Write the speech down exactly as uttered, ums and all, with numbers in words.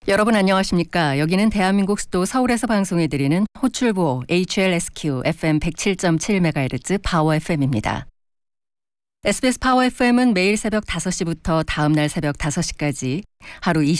여러분 안녕하십니까? 여기는 대한민국 수도 서울에서 방송해드리는 호출보 에이치엘에스큐 에프엠 백칠 점 칠 메가헤르츠 파워 에프엠입니다. 에스비에스 파워 에프엠은 매일 새벽 다섯 시부터 다음 날 새벽 다섯 시까지 하루